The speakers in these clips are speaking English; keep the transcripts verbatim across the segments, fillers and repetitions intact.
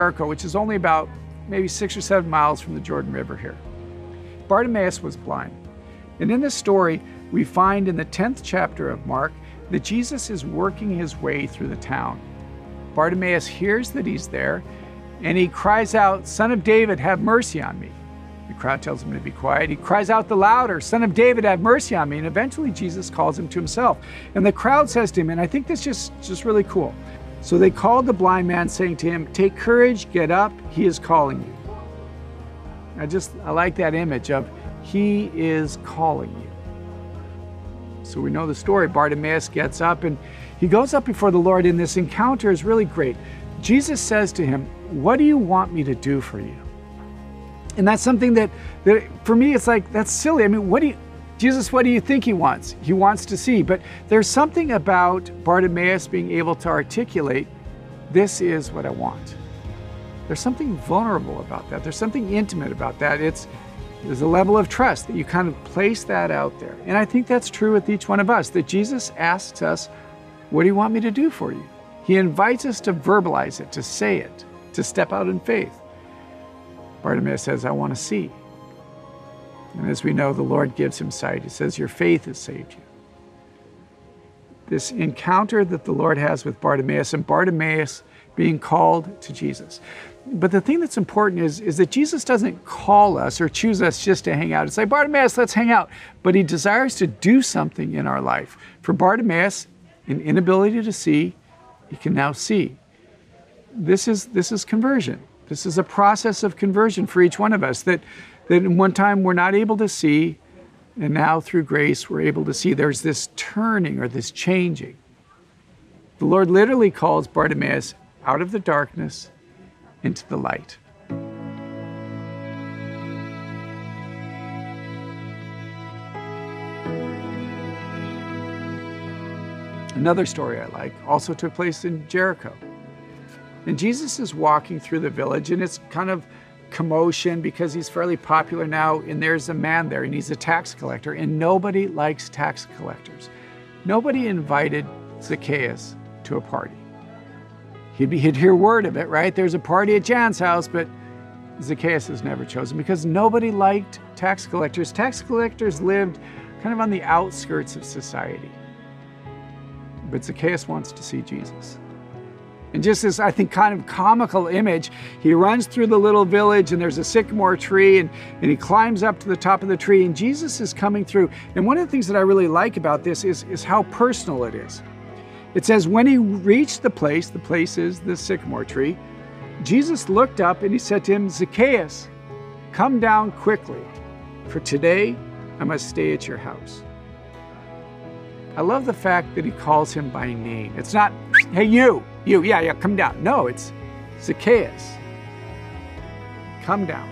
Jericho, which is only about maybe six or seven miles from the Jordan River here. Bartimaeus was blind. And in this story, we find in the tenth chapter of Mark that Jesus is working his way through the town. Bartimaeus hears that he's there, and he cries out, "Son of David, have mercy on me." The crowd tells him to be quiet. He cries out the louder, "Son of David, have mercy on me." And eventually Jesus calls him to himself. And the crowd says to him, and I think this is just, just really cool. So they called the blind man, saying to him, "Take courage, get up, he is calling you." I just, I like that image of he is calling you. So we know the story. Bartimaeus gets up and he goes up before the Lord, and this encounter is really great. Jesus says to him, "What do you want me to do for you?" And that's something that, that for me, it's like, that's silly. I mean, what do you, Jesus, what do you think he wants? He wants to see. But there's something about Bartimaeus being able to articulate, this is what I want. There's something vulnerable about that. There's something intimate about that. It's, there's a level of trust that you kind of place that out there. And I think that's true with each one of us, that Jesus asks us, what do you want me to do for you? He invites us to verbalize it, to say it, to step out in faith. Bartimaeus says, I want to see. And as we know, the Lord gives him sight. He says, your faith has saved you. This encounter that the Lord has with Bartimaeus, and Bartimaeus being called to Jesus. But the thing that's important is, is that Jesus doesn't call us or choose us just to hang out and say, Bartimaeus, let's hang out. But he desires to do something in our life. For Bartimaeus, an inability to see, he can now see. This is, this is conversion. This is a process of conversion for each one of us, that, that in one time we're not able to see, and now through grace we're able to see. There's this turning or this changing. The Lord literally calls Bartimaeus out of the darkness into the light. Another story I like also took place in Jericho. And Jesus is walking through the village, and it's kind of commotion because he's fairly popular now, and there's a man there, and he's a tax collector, and nobody likes tax collectors. Nobody invited Zacchaeus to a party. He'd, be, he'd hear word of it, right? There's a party at Jan's house, but Zacchaeus is never chosen because nobody liked tax collectors. Tax collectors lived kind of on the outskirts of society. But Zacchaeus wants to see Jesus. And just this, I think, kind of comical image, he runs through the little village, and there's a sycamore tree, and, and he climbs up to the top of the tree, and Jesus is coming through. And one of the things that I really like about this is, is how personal it is. It says, when he reached the place, the place is the sycamore tree, Jesus looked up and he said to him, Zacchaeus, come down quickly, for today I must stay at your house. I love the fact that he calls him by name. It's not, hey, you, you, yeah, yeah, come down. No, it's Zacchaeus, come down.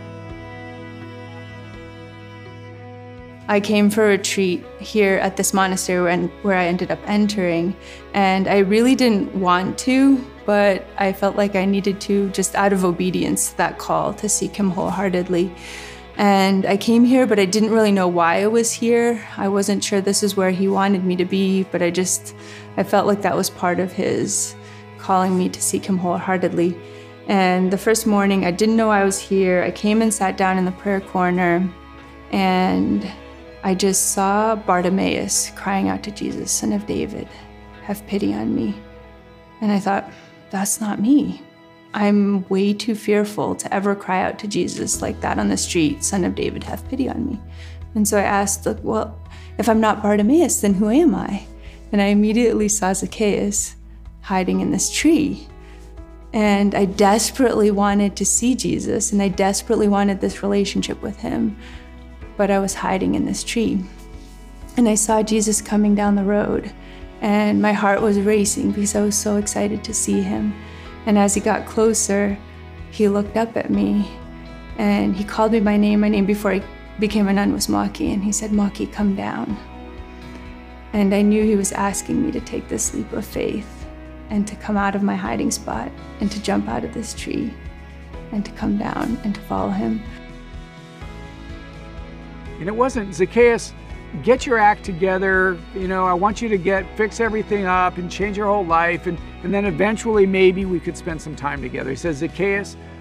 I came for a retreat here at this monastery where I ended up entering, and I really didn't want to, but I felt like I needed to, just out of obedience to that call to seek him wholeheartedly. And I came here, but I didn't really know why I was here. I wasn't sure this is where he wanted me to be, but I just, I felt like that was part of his calling me to seek him wholeheartedly. And the first morning, I didn't know I was here. I came and sat down in the prayer corner, and I just saw Bartimaeus crying out to Jesus, Son of David, have pity on me. And I thought, that's not me. I'm way too fearful to ever cry out to Jesus like that on the street, Son of David, have pity on me. And so I asked, well, if I'm not Bartimaeus, then who am I? And I immediately saw Zacchaeus hiding in this tree. And I desperately wanted to see Jesus, and I desperately wanted this relationship with him, but I was hiding in this tree. And I saw Jesus coming down the road, and my heart was racing because I was so excited to see him. And as he got closer, he looked up at me, and he called me by name. My name before I became a nun was Maki, and he said, Maki, come down. And I knew he was asking me to take this leap of faith and to come out of my hiding spot and to jump out of this tree and to come down and to follow him. And it wasn't, Zacchaeus, get your act together. You know, I want you to get, fix everything up and change your whole life. And, and then eventually maybe we could spend some time together. He says, Zacchaeus,